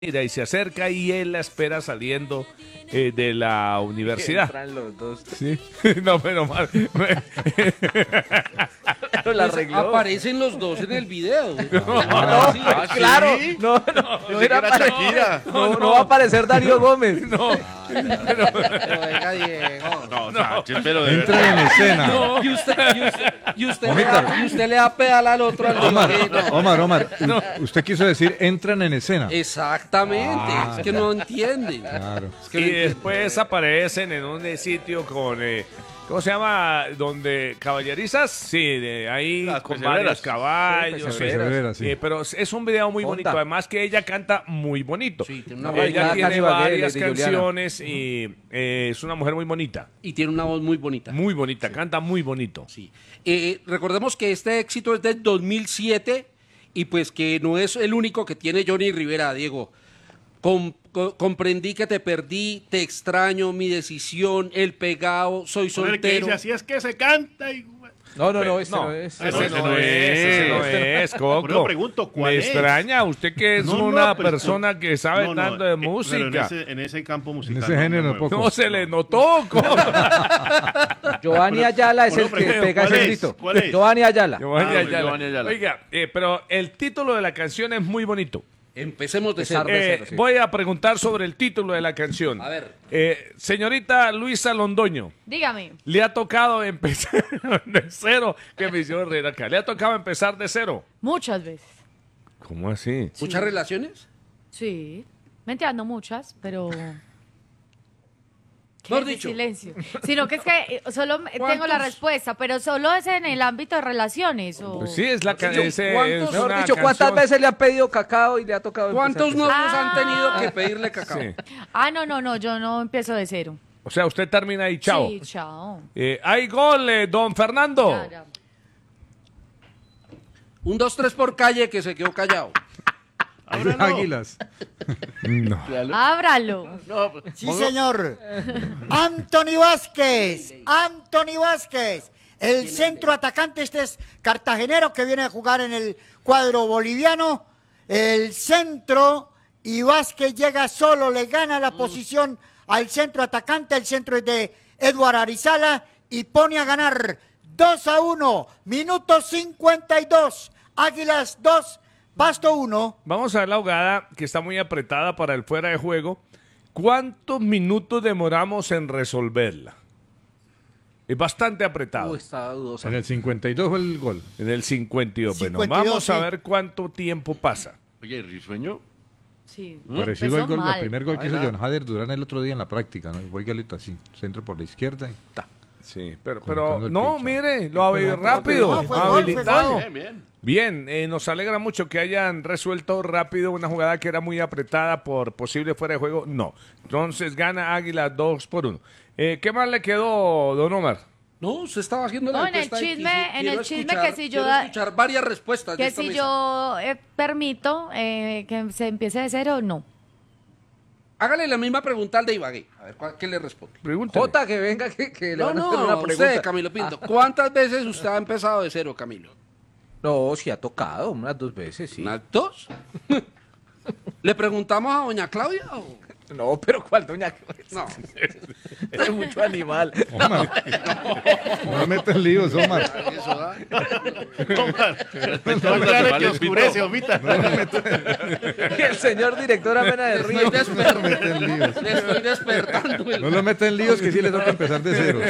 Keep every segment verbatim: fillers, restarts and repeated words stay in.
mira y se acerca y él la espera saliendo eh, de la universidad. Entran los dos. Sí. No, pero mal. Pero la arregló. Aparecen los dos en el video. No, Sí. ah, claro. ¿sí? No, no, no, era era para- Shakira. no, no va a aparecer Darío Gómez. No, Pero venga, Diego. No, Sánchez, pero de Entra verdad. en escena. Y usted, y usted, y usted, le, Omita. da, y usted le da pedal al otro al Omar, Diego. No. Omar, Omar, u- usted quiso decir entran en escena. Exactamente. Ah, es que no entienden. Claro. Es que y no entienden. después aparecen en un sitio con, eh, ¿cómo se llama? Donde caballerizas, sí, de ahí Las con pesebreras. varios caballos. Sí, sí. Perseveras, sí. Eh, pero es un video muy Honda. bonito, además que ella canta muy bonito. Sí, tiene una ella bailada tiene casi Ibagué, varias de Juliana. canciones y eh, es una mujer muy bonita, Y tiene una voz muy bonita. muy bonita, canta muy bonito. Sí. Eh, recordemos que este éxito es del dos mil siete y pues que no es el único que tiene Johnny Rivera, Diego. Com- co- comprendí que te perdí, te extraño, mi decisión, el pegado, soy Con el que soltero. dice, así es que se canta. Y... No, no, no, este No, no es. Ah, ese ese no, no es, ese no es. es, Coco. Por eso pregunto, ¿cuál Me es? extraña, usted que es No, no, una pero- persona que sabe No, no, tanto de eh, pero música. En ese, en ese campo musical. ese género no me poco. muevo. No se le notó, Coco. Giovanni Ayala es Bueno, el que pero, pega ¿cuál ese es? grito. ¿Cuál es? Giovanni Ayala. Giovanni Ah, Ayala. Giovanni Ayala. Oiga, eh, pero el título de la canción es muy bonito. Empecemos de Empezar cero. de Eh, cero, sí. Voy a preguntar sobre el título de la canción. A ver. Eh, señorita Luisa Londoño, Dígame. ¿le ha tocado empezar de cero? Que me hicieron reír acá. ¿Le ha tocado empezar de cero? Muchas veces. ¿Cómo así? ¿Muchas relaciones? Sí. Mentira, no muchas, pero... ¿Qué Mejor es de dicho. silencio? Sino que es que eh, solo me- tengo la ¿Cuántos? respuesta, pero solo es en el ámbito de relaciones. O... Pues sí, es la ca- Dicho, ese- ¿cuántos- es Mejor una dicho, ¿cuántas canción- veces le han pedido cacao y le ha tocado ¿Cuántos empezar? novios Ah. han tenido que pedirle cacao? Sí. Ah, no, no, no, yo no empiezo de cero. O sea, usted termina ahí, chao. Sí, chao. Eh, hay gol, eh, don Fernando. Ya, ya. Un, dos, tres por calle que se quedó callado. Ábralo. Águilas. No. Ábralo. Sí, señor. Anthony Vázquez. Anthony Vázquez. El centro atacante, este es cartagenero que viene a jugar en el cuadro boliviano. El centro y Vázquez llega solo, le gana la posición al centro atacante. El centro es de Eduard Arizala y pone a ganar dos a uno. Minuto cincuenta y dos. Águilas dos. Pasto uno. Vamos a ver la jugada que está muy apretada para el fuera de juego. ¿Cuántos minutos demoramos en resolverla? Es bastante apretado. Uy, estaba dudosa. En el cincuenta y dos fue el gol. En el cincuenta y dos. Bueno, cincuenta y dos, vamos a sí. ver cuánto tiempo pasa. Oye, ¿risueño? Sí. Parecido al Empezó gol, el mal. primer gol que hizo Ay, John Hader Durán el otro día en la práctica, ¿no? Fue igualito así, centro por la izquierda. y ta. Sí, pero, Colocando pero el no, pincho. mire, lo ha Pero rápido, no, fue gol, fue habilitado. gol. Bien, bien. Bien, eh, nos alegra mucho que hayan resuelto rápido una jugada que era muy apretada por posible fuera de juego. No, entonces gana Águila dos por uno. Eh, ¿Qué más le quedó, don Omar? No, usted estaba haciendo la No, en el encuesta y chisme- quiso- en quiero el chisme escuchar- que si yo quiero da- escuchar varias respuestas de Que esta si mesa. yo eh, permito eh, que se empiece de cero, no. Hágale la misma pregunta al de Ibagué. A ver, ¿cuál- ¿qué le responde? Pregúntale. Jota, que venga, que, que le No, van a hacer no, una usted, pregunta. Camilo Pinto. ¿Cuántas veces usted ha empezado de cero, Camilo? No, sí ha tocado, unas dos veces, sí. ¿Unas dos? ¿Le preguntamos a doña Claudia? o- No, pero ¿cuál, doña? No. Es mucho animal. Omar, no me metas líos, Omar. Eso da. Omar, no claro que oscurece, Omita. El señor director amena de Le río. estoy, desper- No me metas líos. le estoy despertando. el- No lo metan líos que sí le toca empezar de ceros.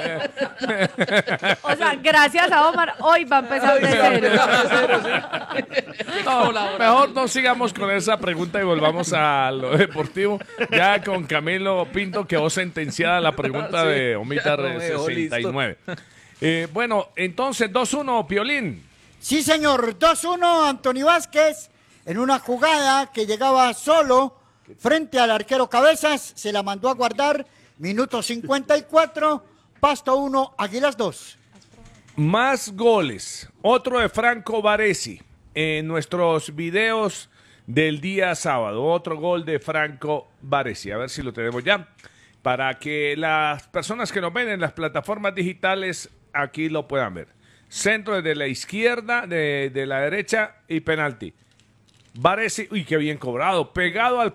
O sea, gracias a Omar, hoy va a empezar de cero. No, mejor no sigamos con esa pregunta y volvamos a lo deportivo. Ya con Camilo Pinto quedó sentenciada la pregunta Sí, de Omita ya lo veo, sesenta y nueve. Eh, bueno, entonces dos uno, Piolín. Sí, señor. dos uno, Anthony Vázquez, en una jugada que llegaba solo frente al arquero Cabezas, se la mandó a guardar, minuto cincuenta y cuatro, Pasto uno, Águilas dos. Más goles. Otro de Franco Baresi en nuestros videos del día sábado. Otro gol de Franco Baresi. A ver si lo tenemos ya. Para que las personas que nos ven en las plataformas digitales aquí lo puedan ver. Centro desde la izquierda, de, de la derecha y penalti. Varesi, uy, qué bien cobrado, pegado al